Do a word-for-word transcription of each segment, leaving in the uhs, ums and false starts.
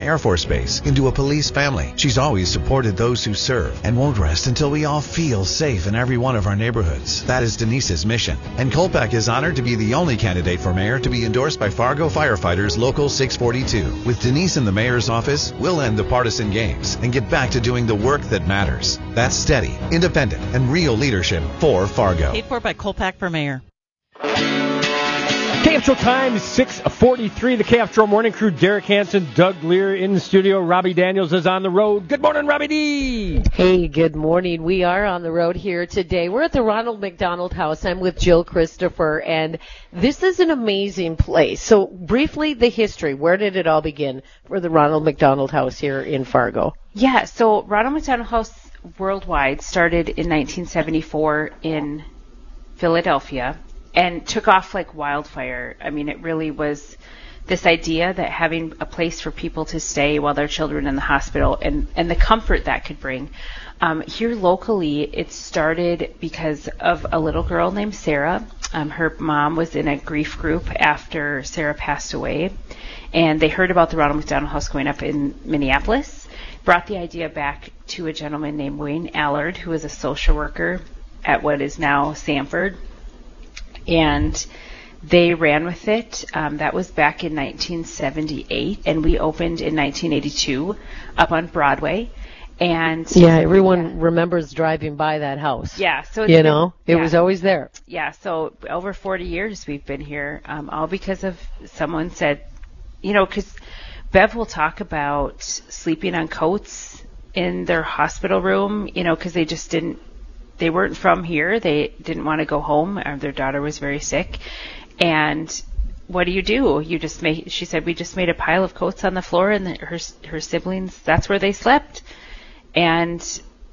Air Force Base into a police family. She's always supported those who serve and won't rest until we all feel safe in every one of our neighborhoods. That is Denise's mission. And Kolpak is honored to be the only candidate for mayor to be endorsed by Fargo Firefighters Local six forty-two. With Denise in the mayor's office, we'll end the partisan games and get back to doing the work that matters. That's steady, independent, and real leadership for Fargo. Paid for by Kolpak for mayor. K F T R O time, six forty-three. The K F T R O Morning Crew, Derek Hansen, Doug Lear in the studio. Robbie Daniels is on the road. Good morning, Robbie D. Hey, good morning. We are on the road here today. We're at the Ronald McDonald House. I'm with Jill Christopher, and this is an amazing place. So briefly, the history. Where did it all begin for the Ronald McDonald House here in Fargo? Yeah, so Ronald McDonald House worldwide started in nineteen seventy-four in Philadelphia. And took off like wildfire. I mean, it really was this idea that having a place for people to stay while their children in the hospital and, and the comfort that could bring. Um, here locally, it started because of a little girl named Sarah. Um, her mom was in a grief group after Sarah passed away. And they heard about the Ronald McDonald House going up in Minneapolis. Brought the idea back to a gentleman named Wayne Allard, who was a social worker at what is now Sanford. And they ran with it. Um, that was back in nineteen seventy-eight, and we opened in nineteen eighty-two up on Broadway. And yeah, everyone yeah. remembers driving by that house. Yeah, so it's you been, know, it yeah. was always there. Yeah, so over forty years we've been here, um, all because of someone said, you know, because Bev will talk about sleeping on coats in their hospital room, you know, because they just didn't. They weren't from here. They didn't want to go home. Or their daughter was very sick. And what do you do? You just make, she said, we just made a pile of coats on the floor, and the, her her siblings, that's where they slept. And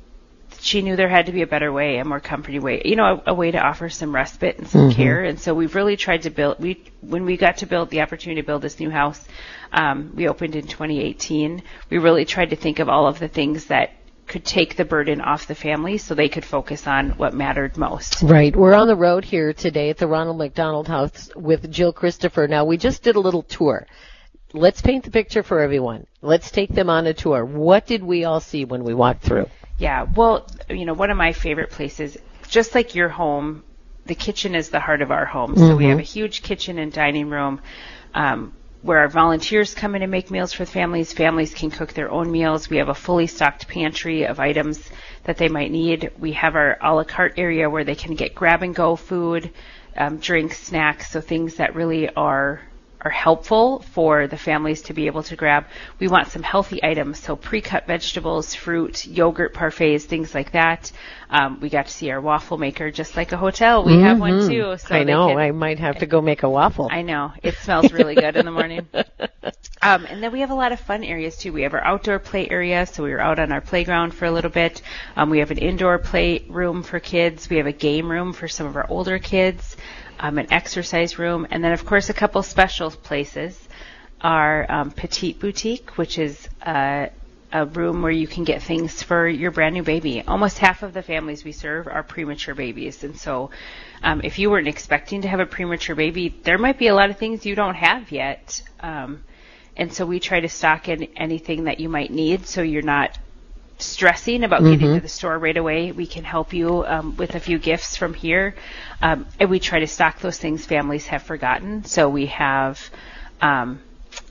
she knew there had to be a better way, a more comforting way, you know, a, a way to offer some respite and some mm-hmm. care. And so we've really tried to build, we when we got to build the opportunity to build this new house, um, we opened in twenty eighteen. We really tried to think of all of the things that could take the burden off the family so they could focus on what mattered most. Right. We're on the road here today at the Ronald McDonald House with Jill Christopher. Now, we just did a little tour. Let's paint the picture for everyone. Let's take them on a tour. What did we all see when we walked through? Yeah, well, you know, one of my favorite places, just like your home, the kitchen is the heart of our home. Mm-hmm. So we have a huge kitchen and dining room, um, where our volunteers come in and make meals for the families. Families can cook their own meals. We have a fully stocked pantry of items that they might need. We have our a la carte area where they can get grab-and-go food, um, drinks, snacks, so things that really are are helpful for the families to be able to grab. We want some healthy items, so pre-cut vegetables, fruit, yogurt parfaits, things like that. Um, we got to see our waffle maker, just like a hotel. We mm-hmm. have one too. So I know. Can, I might have to go make a waffle. I know. It smells really good in the morning. Um, and then we have a lot of fun areas too. We have our outdoor play area, so we were out on our playground for a little bit. Um, we have an indoor play room for kids. We have a game room for some of our older kids. Um, an exercise room, and then, of course, a couple special places are um, Petite Boutique, which is uh, a room where you can get things for your brand new baby. Almost half of the families we serve are premature babies, and so um, if you weren't expecting to have a premature baby, there might be a lot of things you don't have yet, um, and so we try to stock in anything that you might need so you're not stressing about mm-hmm. getting to the store right away. We can help you um, with a few gifts from here. Um, and we try to stock those things families have forgotten. So we have, um,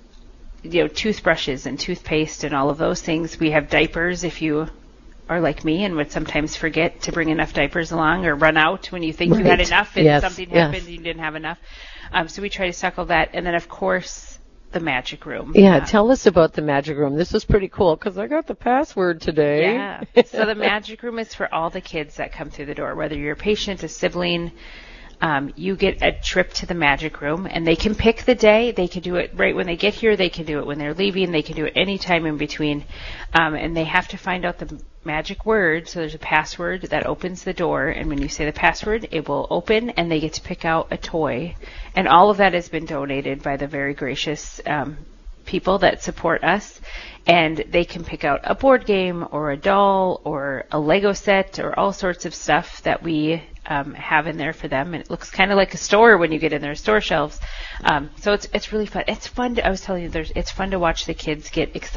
you know, toothbrushes and toothpaste and all of those things. We have diapers if you are like me and would sometimes forget to bring enough diapers along or run out when you think right. you had enough and yes. something yes. happened and you didn't have enough. Um, so we try to stock all that. And then, of course, the magic room. Yeah, uh, tell us about the magic room. This is pretty cool because I got the password today. Yeah. So the magic room is for all the kids that come through the door, whether you're a patient, a sibling. Um, you get a trip to the magic room, and they can pick the day. They can do it right when they get here. They can do it when they're leaving. They can do it any time in between. Um, and they have to find out the magic word. So there's a password that opens the door, and when you say the password, it will open, and they get to pick out a toy. And all of that has been donated by the very gracious um, people that support us. And they can pick out a board game or a doll or a Lego set or all sorts of stuff that we um, have in there for them, and it looks kind of like a store when you get in there, store shelves. Um, so it's it's really fun. It's fun. To, I was telling you, there's it's fun to watch the kids get excited